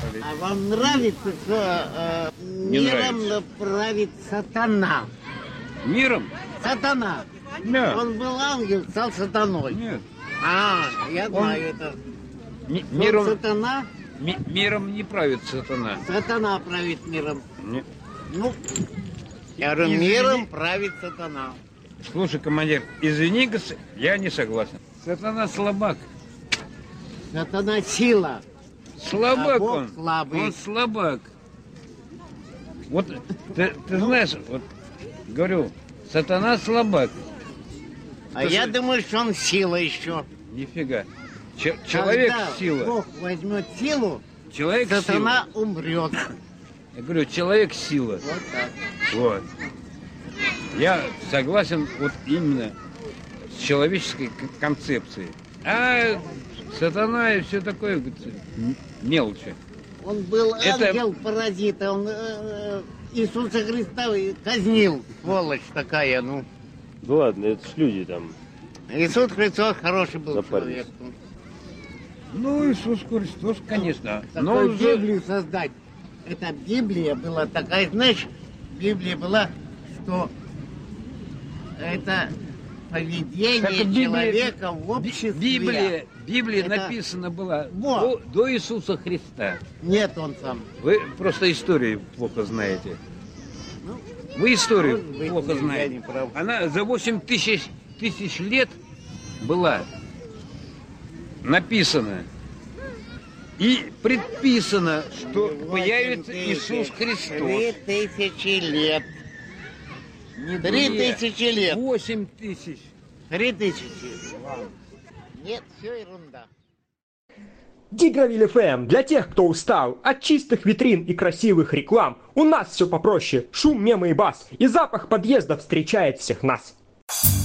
А вам нравится, что миром правит сатана? Миром? Сатана. Нет. Он был ангел, стал сатаной. Нет. Я знаю это. Миром, Сатана? миром не правит сатана. Сатана правит миром. Нет. Ну, я говорю, Извини. миром правит сатана. Слушай, командир, извини, я не согласен. Сатана слабак. Сатана сила. Слабак А Бог он. слабый. Он слабак. Вот ты знаешь, вот говорю, сатана слабак. А я думаю, что он сила еще. Нифига. Человек Когда сила. Бог возьмет силу, Человек сатана сила. умрет. Я говорю, человек сила. Вот так. Вот. Я согласен вот именно с человеческой концепцией. А сатана и все такое говорится, мелочи. Он был Это- ангел-паразит, он Иисуса Христа казнил, сволочь такая, ну. Ну ладно, это ж люди там. Иисус Христос хороший был Запарились. человек. Ну. Ну, Иисус Христос, конечно. Такую Но Библию создать. Эта Библия была такая, знаешь, Библия была, что это поведение Так Библия- человека в обществе. Библия Это- написана была Вот. до Иисуса Христа. Нет, он сам. Вы просто историю плохо знаете. Ну, Вы историю может быть, плохо я знаете. не прав. Она за 8 тысяч лет была написана и предписано, что появится Иисус Христос. 3000 лет. Не 3000 лет. 8 тысяч. 3000. Нет, все ерунда. Дигравиль FM для тех, кто устал от чистых витрин и красивых реклам. У нас все попроще. Шум, мемы и бас. И запах подъезда встречает всех нас.